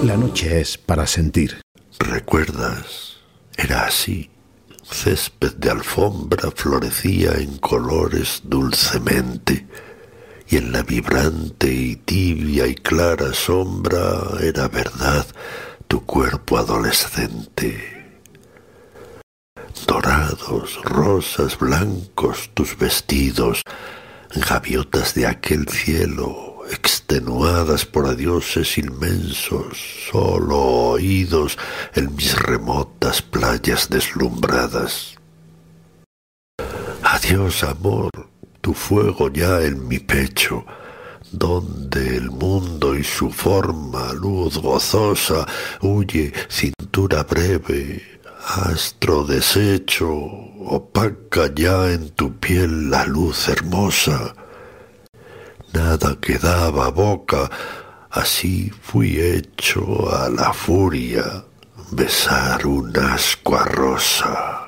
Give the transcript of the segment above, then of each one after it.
La noche es para sentir. ¿Recuerdas? Era así. Césped de alfombra florecía en colores dulcemente, y en la vibrante y tibia y clara sombra era verdad tu cuerpo adolescente. Dorados, rosas, blancos tus vestidos, gaviotas de aquel cielo, extenuadas por adioses inmensos, solo oídos en mis remotas playas deslumbradas. Adiós, amor, tu fuego ya en mi pecho, donde el mundo y su forma, luz gozosa, huye cintura breve, astro deshecho, opaca ya en tu piel la luz hermosa. Nada quedaba boca, así fui hecho a la furia, besar un ascua rosa.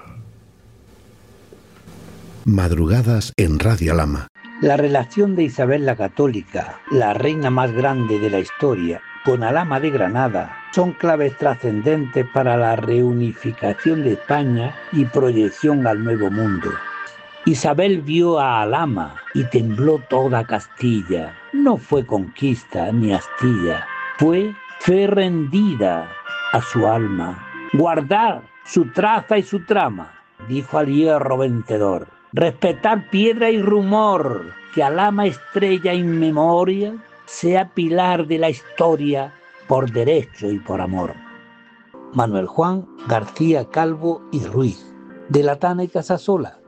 Madrugadas en Radio Alhama. La relación de Isabel la Católica, la reina más grande de la historia, con Alhama de Granada, son claves trascendentes para la reunificación de España y proyección al Nuevo Mundo. Isabel vio a Alhama y tembló toda Castilla. No fue conquista ni astilla, fue fe rendida a su alma. Guardar su traza y su trama, dijo al hierro vencedor. Respetar piedra y rumor, que Alhama estrella in memoria sea pilar de la historia por derecho y por amor. Manuel Juan García Calvo y Ruiz, de La Tana y Casasola,